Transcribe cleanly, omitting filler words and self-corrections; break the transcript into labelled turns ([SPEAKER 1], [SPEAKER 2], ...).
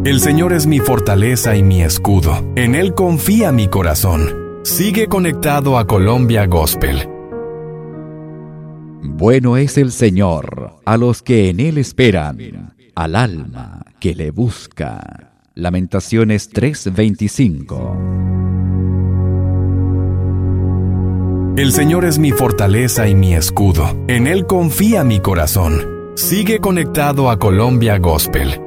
[SPEAKER 1] El Señor es mi fortaleza y mi escudo. En Él confía mi corazón. Sigue conectado a Colombia Gospel.
[SPEAKER 2] Bueno es el Señor a los que en Él esperan, al alma que le busca. Lamentaciones 3:25.
[SPEAKER 1] El Señor es mi fortaleza y mi escudo. En Él confía mi corazón. Sigue conectado a Colombia Gospel.